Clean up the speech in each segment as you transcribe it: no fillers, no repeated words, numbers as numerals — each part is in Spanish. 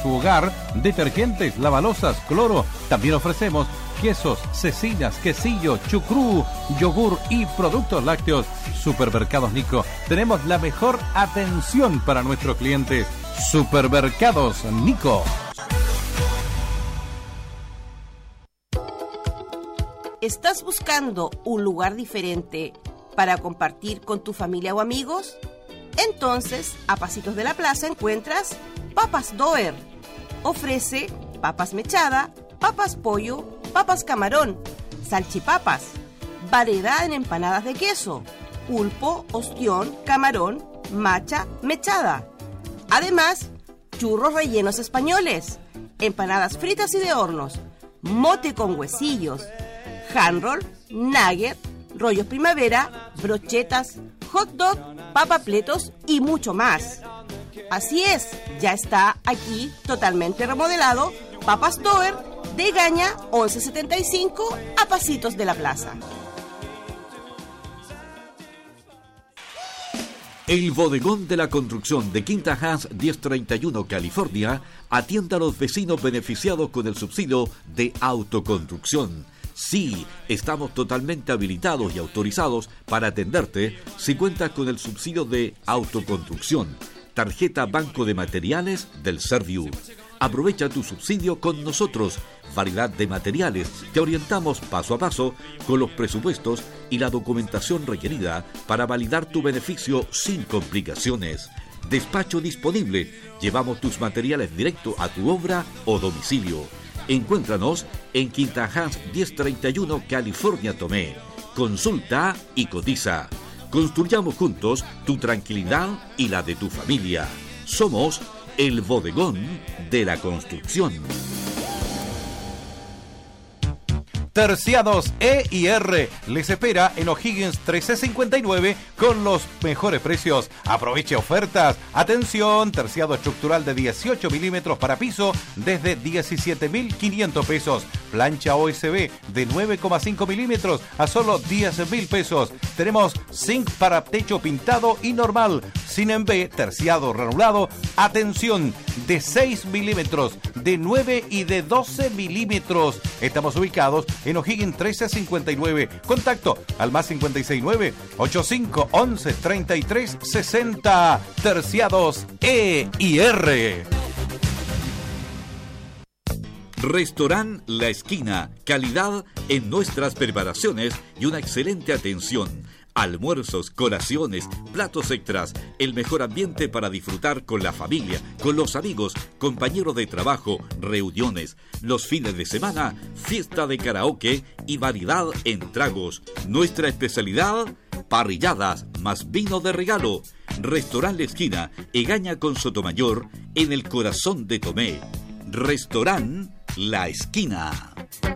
su hogar, detergentes, lavalosas, cloro. También ofrecemos quesos, cecinas, quesillo, chucrú, yogur y productos lácteos. Supermercados Nico. Tenemos la mejor atención para nuestros clientes. Supermercados Nico. ¿Estás buscando un lugar diferente para compartir con tu familia o amigos? Entonces, a pasitos de la plaza encuentras Papas Doer. Ofrece papas mechada, papas pollo, papas camarón, salchipapas, variedad en empanadas de queso, pulpo, ostión, camarón, macha, mechada. Además, churros rellenos españoles, empanadas fritas y de hornos, mote con huesillos, handroll, nugget, rollos primavera, brochetas, hot dog, papapletos y mucho más. Así es, ya está aquí totalmente remodelado Papas Doer de Gaña 1175 a pasitos de la plaza. El bodegón de la construcción de Quinta Hans 1031 California atiende a los vecinos beneficiados con el subsidio de autoconstrucción. Sí, estamos totalmente habilitados y autorizados para atenderte si cuentas con el subsidio de autoconstrucción. Tarjeta Banco de Materiales del Serviu. Aprovecha tu subsidio con nosotros. Variedad de materiales. Te orientamos paso a paso con los presupuestos y la documentación requerida para validar tu beneficio sin complicaciones. Despacho disponible. Llevamos tus materiales directo a tu obra o domicilio. Encuéntranos en Quinta Hans 1031 California Tomé. Consulta y cotiza. Construyamos juntos tu tranquilidad y la de tu familia. Somos el bodegón de la construcción. Terciados E&R les espera en O'Higgins 1359 con los mejores precios. Aproveche ofertas. Atención, terciado estructural de 18 milímetros para piso desde 17.500 pesos. Plancha OSB de 9,5 milímetros a solo 10.000 pesos. Tenemos zinc para techo pintado y normal. Sin en B, terciado ranulado. Atención, de 6 milímetros, de 9 y de 12 milímetros. Estamos ubicados en O'Higgins 1359. Contacto al más 569-8511-3360. Terciados E&R. Restaurant La Esquina. Calidad en nuestras preparaciones y una excelente atención. Almuerzos, colaciones, platos extras, el mejor ambiente para disfrutar con la familia, con los amigos, compañeros de trabajo, reuniones. Los fines de semana, fiesta de karaoke y variedad en tragos. Nuestra especialidad, parrilladas más vino de regalo. Restaurant La Esquina, Egaña con Sotomayor, en el corazón de Tomé. Restaurant La Esquina.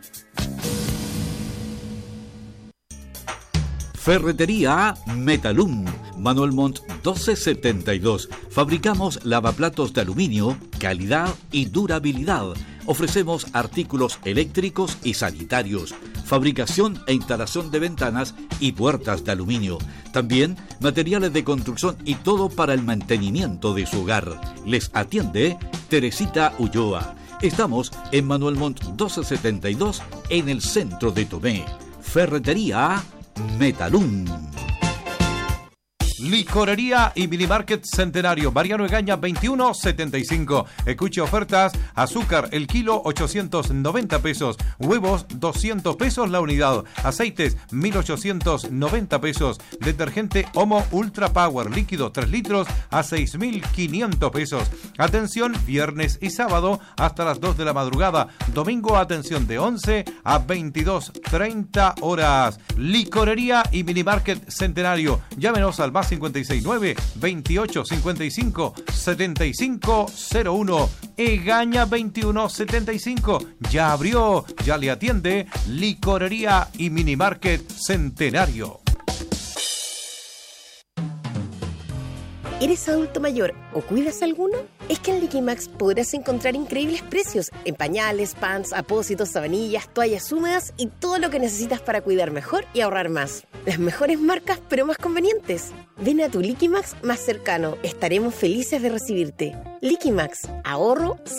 Ferretería Metalum, Manuel Montt 1272. Fabricamos lavaplatos de aluminio, calidad y durabilidad. Ofrecemos artículos eléctricos y sanitarios, fabricación e instalación de ventanas y puertas de aluminio. También materiales de construcción y todo para el mantenimiento de su hogar. Les atiende Teresita Ulloa. Estamos en Manuel Montt 1272 en el centro de Tomé. Ferretería Metalum. Licorería y Minimarket Centenario, Mariano Egaña 2175. Escuche ofertas: azúcar el kilo 890 pesos, huevos 200 pesos la unidad, aceites 1890 pesos, detergente Omo Ultra Power líquido 3 litros a 6500 pesos. Atención viernes y sábado hasta las 2 de la madrugada, domingo atención de 11 a 22:30 horas. Licorería y Minimarket Centenario, llámenos al más 569-2855-7501. Egaña 2175. Ya abrió, ya le atiende Licorería y Minimarket Centenario. ¿Eres adulto mayor o cuidas alguno? Es que en Liquimax podrás encontrar increíbles precios en pañales, pants, apósitos, sabanillas, toallas húmedas y todo lo que necesitas para cuidar mejor y ahorrar más. Las mejores marcas, pero más convenientes. Ven a tu Liquimax más cercano. Estaremos felices de recibirte. Liquimax, ahorro